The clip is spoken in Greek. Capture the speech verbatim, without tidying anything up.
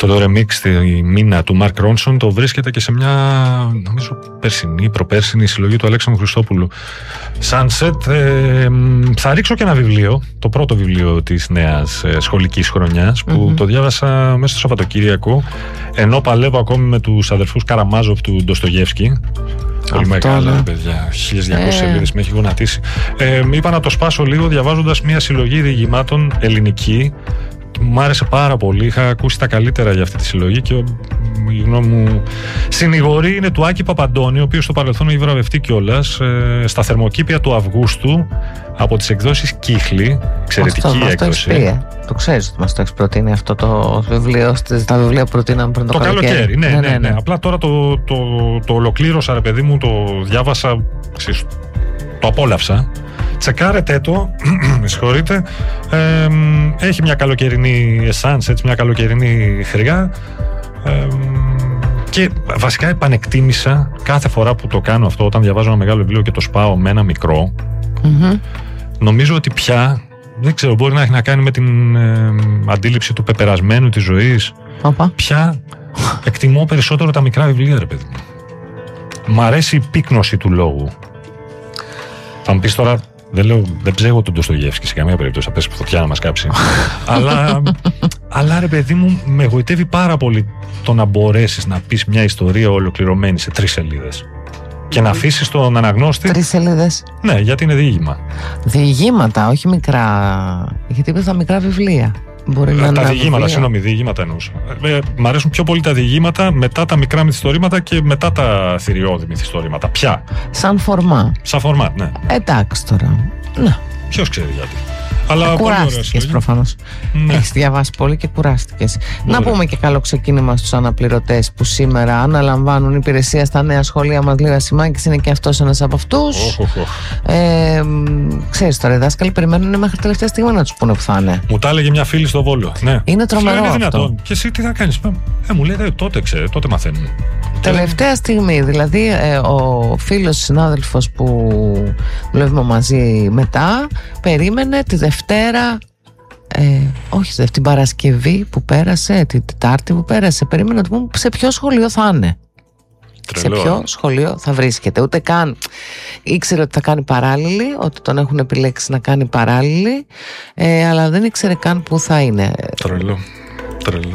Αυτό το remix στη μήνα του Mark Ronson το βρίσκεται και σε μια, νομίζω, περσινή, προπέρσινη συλλογή του Αλέξανδρου Χριστόπουλου. Sunset. Ε, θα ρίξω και ένα βιβλίο, το πρώτο βιβλίο της νέας ε, σχολικής χρονιάς, που mm-hmm. το διάβασα μέσα στο Σαββατοκύριακο, ενώ παλεύω ακόμη με τους αδερφούς Καραμάζοφ του Ντοστογεύσκη. Πολύ μεγάλα, ναι. παιδιά. χίλιες διακόσιες ε. σελίδες, με έχει γονατίσει. Ε, είπα να το σπάσω λίγο διαβάζοντας μια συλλογή διηγημάτων ελληνική. Μου άρεσε πάρα πολύ. Είχα ακούσει τα καλύτερα για αυτή τη συλλογή και η γνώμη μου συνηγορή είναι του Άκη Παπαντώνη, ο οποίος στο παρελθόν έχει βραβευτεί κιόλας ε, στα Θερμοκήπια του Αυγούστου από τις εκδόσεις Κύχλη. Εξαιρετική αυτό, έκδοση. Αυτό το, το ξέρεις ότι μας το έχεις προτείνει αυτό το βιβλίο, τα βιβλία που προτείναμε πριν το, το καλοκαίρι. καλοκαίρι. Ναι, ναι, ναι, ναι, ναι. Απλά τώρα το, το, το, το ολοκλήρωσα, ρε παιδί μου, το διάβασα, ξέρεις, το απόλαυσα. Τσεκάρετε το, με συγχωρείτε. Ε, έχει μια καλοκαιρινή essence, έτσι, μια καλοκαιρινή χρειά. Ε, και βασικά επανεκτίμησα κάθε φορά που το κάνω αυτό, όταν διαβάζω ένα μεγάλο βιβλίο και το σπάω με ένα μικρό. Mm-hmm. Νομίζω ότι πια, δεν ξέρω, μπορεί να έχει να κάνει με την ε, αντίληψη του πεπερασμένου της ζωής. Οπα. Πια εκτιμώ περισσότερο τα μικρά βιβλία, ρε παιδί μου. Μ' αρέσει η πύκνωση του λόγου. Θα μου πεις τώρα, δεν, λέω, δεν ψέγω τον Ντοστογεύσκη σε καμία περίπτωση, θα πέσει φωτιά να μας κάψει. αλλά, αλλά ρε παιδί μου, με εγωιτεύει πάρα πολύ το να μπορέσεις να πεις μια ιστορία ολοκληρωμένη σε τρεις σελίδες. Και να αφήσεις τον αναγνώστη. Τρεις σελίδες. Ναι, γιατί είναι διήγημα. Διηγήματα, όχι μικρά. Γιατί είπε τα μικρά βιβλία. Μπορεί να τα διηγήματα, συγγνώμη, διηγήματα εννοούσα. Ε, μ' αρέσουν πιο πολύ τα διηγήματα, μετά τα μικρά μυθιστορήματα και μετά τα θηριώδη μυθιστορήματα. Πια. Σαν φορμά. Σαν φορμά, ναι. Εντάξει τώρα. Ναι. Ποιος ξέρει γιατί. Αλλά κουράστηκες προφανώς. Ναι. Έχεις διαβάσει πολύ και κουράστηκες. Να πούμε και καλό ξεκίνημα στους αναπληρωτές που σήμερα αναλαμβάνουν υπηρεσία στα νέα σχολεία μας. Λίγα Σιμάκης είναι και αυτός ένας από αυτούς. Oh, oh, oh. Ε, ξέρεις τώρα, οι δάσκαλοι περιμένουν μέχρι τελευταία στιγμή να τους πούνε που θα είναι. Μου τα έλεγε μια φίλη στο Βόλο. Ναι. Είναι τρομερό είναι αυτό. Δυνατόν. Και εσύ τι θα κάνεις? Ε, μου λέει τότε ξέρει, τότε μαθαίνουν. Τελευταία στιγμή, δηλαδή ε, ο φίλος συνάδελφος που δουλεύουμε μαζί μετά περίμενε τη Δευτέρα, ε, όχι την Παρασκευή που πέρασε, την Τετάρτη που πέρασε, περίμενε να του πούμε σε ποιο σχολείο θα είναι. Τρελό. Σε ποιο σχολείο θα βρίσκεται. Ούτε καν ήξερε ότι θα κάνει παράλληλη, ότι τον έχουν επιλέξει να κάνει παράλληλη, ε, αλλά δεν ήξερε καν που θα είναι. Τρελό. Τρελό.